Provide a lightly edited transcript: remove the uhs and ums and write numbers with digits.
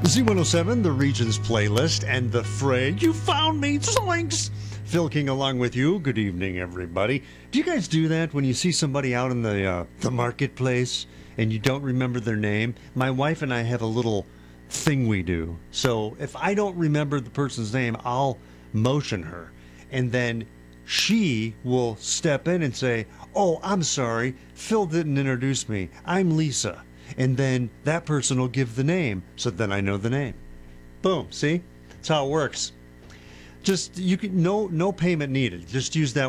Z107, the Regions playlist, and the Fray. You found me, zoinks! Phil King along with you. Good evening, everybody. Do you guys do that when you see somebody out in the marketplace and you don't remember their name? My wife and I have a little thing we do. So if I don't remember the person's name, I'll motion her. And then she will step in and say, "Oh, I'm sorry. Phil didn't introduce me. I'm Lisa." And then that person will give the name, so then I know the name. Boom, see? That's how it works. Just, you can, no payment needed. Just use that